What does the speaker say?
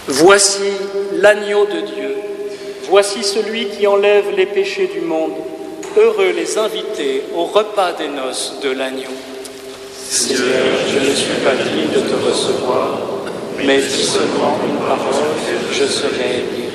Voici l'agneau de Dieu, voici celui qui enlève les péchés du monde. Heureux les invités au repas des noces de l'agneau. Seigneur, je ne suis pas digne de te recevoir, mais dis seulement une parole, je serai guéri.